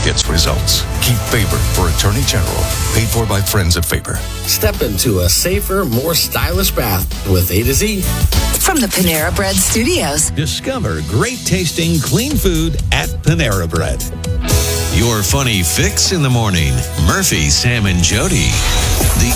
gets results. Keep Faber for Attorney General. Paid for by friends at Faber. Step into a safer, more stylish bath with A to Z. From the Panera Bread Studios. Discover great tasting, clean food at Panera Bread. Your funny fix in the morning. Murphy, Sam, and Jody. The